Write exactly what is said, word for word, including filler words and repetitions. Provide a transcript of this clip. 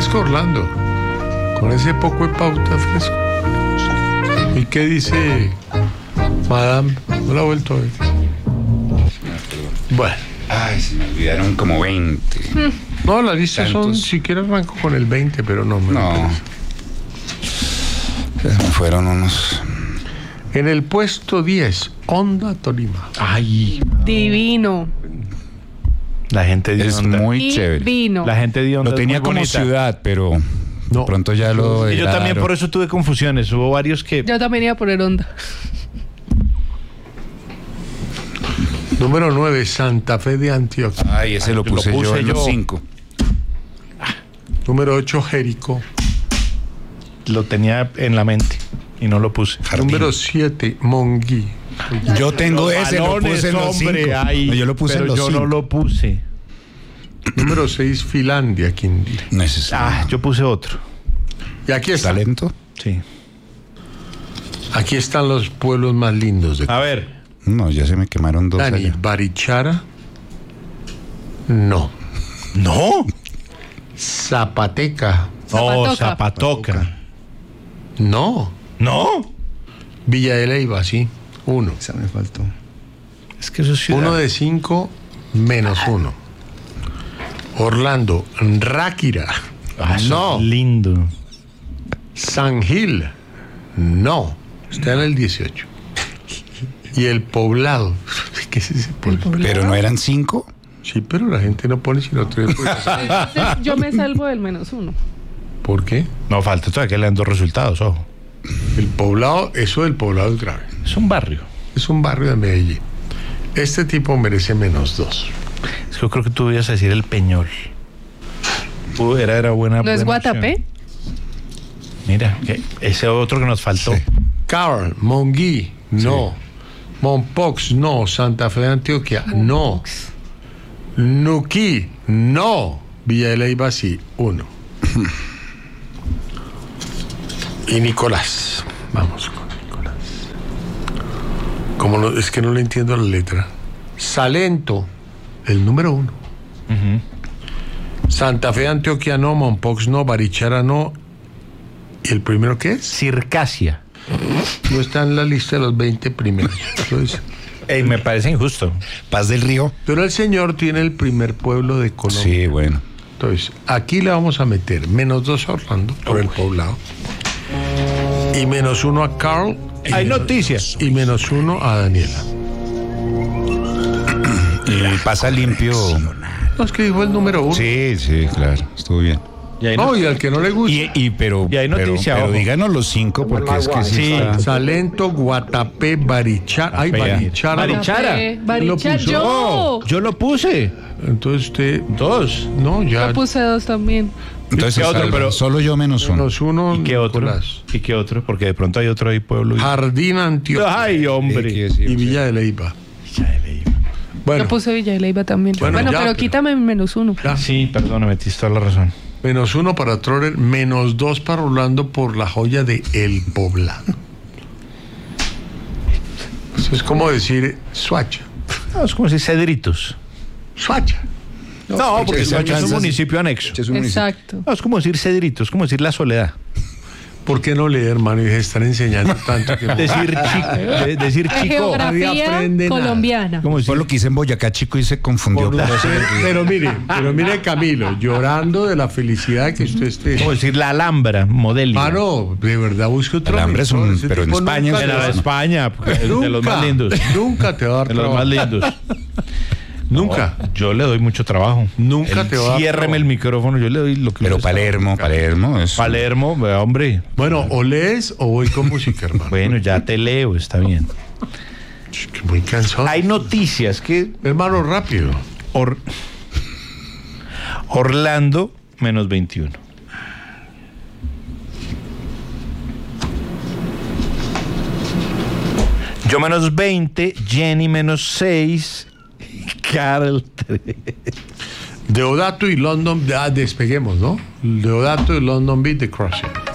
fresco, Orlando. Con ese poco de pauta fresco. ¿Y qué dice Madame? No la he vuelto a ver. Bueno. Ay, se me olvidaron como veinte. No, la lista Tantos. son, si quieres arranco con el veinte, pero no me No. interesa. Me fueron unos. En el puesto diez, Honda Tolima. Ay, Divino. la gente de Es Honda. muy chévere. Divino. La gente de Honda Lo es tenía muy como bonita. ciudad, pero No. de pronto ya lo. Y yo también por eso tuve confusiones. Hubo varios que. Yo también iba a poner onda. Número nueve, Santa Fe de Antioquia. Ay, ese lo Lo puse, puse yo en yo. los cinco. Número ocho, Jericó. Lo tenía en la mente y no lo puse. Jardín. Número siete, Monguí. Yo tengo Los ese, lo balones, puse en los hombre, cinco. ay, No, yo lo puse pero en los yo cinco. no lo puse. Número seis, Finlandia, Quindío. No es eso. Ah, yo puse otro. Y aquí está. ¿Talento? Sí. Aquí están los pueblos más lindos de A ver. No, ya se me quemaron dos Dani. allá. Barichara. No. No. Zapateca. No, Zapatoca. Zapatoca. No. No. Villa de Leyva, sí. Uno. Esa me faltó. Es que eso es ciudad. Uno de cinco menos uno. Orlando. Ráquira. Ah, eso No. es lindo. San Gil. No. Está en el dieciocho. Y el Poblado. ¿Qué es ese pueblo? Pero no eran cinco. Sí, pero la gente no pone sino tres. Entonces, yo me salvo del menos uno. ¿Por qué? No, falta todavía que le dan dos resultados, ojo. El Poblado, eso del Poblado es grave. Es un barrio. Es un barrio de Medellín. Este tipo merece menos dos. Es que yo creo que tú ibas a decir el Peñol. Uh, era, era buena. ¿No es buena Guatapé? opción. Mira, que ese otro que nos faltó. Sí. Carl, Monguí, no. Mompox, no. Santa Fe de Antioquia, no. Nuquí, no. Villa de Leyva, sí, uno. Y Nicolás. Vamos con Nicolás. Como no, es que no le entiendo la letra. Salento, el número uno. Ujú. Santa Fe de Antioquia, no. Mompox, no. Barichara, no. ¿Y el primero qué es? Circasia. No está en la lista de los veinte primeros. Entonces, Ey, me parece injusto. Paz del Río. pero el señor tiene el primer pueblo de Colombia. Sí, bueno. Entonces, aquí le vamos a meter menos dos a Orlando por el Poblado. Y menos uno a Carl. Y Hay menos- noticias. Y menos uno a Daniela. Y pasa limpio. No, es que dijo el número uno. Sí, sí, claro. Estuvo bien. Y ahí No, no- y al que no le gusta. Y, y pero, Y hay pero, noticia, pero ojo. díganos los cinco porque es que sí, Sí. está- Salento, Guatapé, Barichara. Ay, Vea. Barichara. no. Barichara. Guatapé, Barichara, puso? yo. Yo lo puse. Entonces usted. Dos. No, ya. Yo puse dos también. Entonces ¿Qué se otro? salva. Pero- Solo yo menos uno. Menos uno. ¿Y qué otro? Nicolás. ¿Y qué otro? Porque de pronto hay otro ahí, pueblo. Jardín Antioquia. Ay, Sí, hombre. que sí, Y o sea, Villa de Leyva. Ya le iba. Bueno, Yo puse Villa de Leyva también. Bueno, Bueno, ya, pero pero- quítame el menos uno. ya. Sí, perdóname, tienes toda la razón. Menos uno para Troller, menos dos para Orlando por la joya de El Poblado. Eso es como decir Suacha. No, es como si Cedritos. Suacha. No, porque ese Soacha es un alcanza- municipio anexo. Es un municipio. Exacto. No, es como decir Cedritos, es como decir La Soledad. ¿Por qué no leer, hermano? Y deje de estar enseñando tanto que... Decir chico. de- decir La chico. Nadie geografía aprende nada. colombiana. Como Fue decir, lo que hice en Boyacá, chico, y se confundió. Por por usted, eso. pero mire, pero mire Camilo, llorando de la felicidad que usted esté. como decir La Alhambra, Modelia. Ah, no, de verdad busque otro. Alambre es un- emisor. Ese pero en tipo España nunca es En te la va- de España, porque es de los nunca, más lindos. Nunca te va a dar De los trabajo. más lindos. Nunca. No, yo le doy mucho trabajo. Nunca Él te va a dar Ciérreme trabajo. el micrófono, yo le doy lo que Pero usted Palermo, está- Palermo. Es, Palermo, vea, hombre. Bueno, o lees o voy con música, hermano. Bueno, ya te leo, está bien. Ch, que muy cansado. Hay noticias que Hermano, rápido. Or- Orlando menos veintiuno. Yo menos veinte, Jenny menos seis, Carol tres. Deodato y London, ah, despeguemos, ¿no? Deodato y London Beat de Crossing.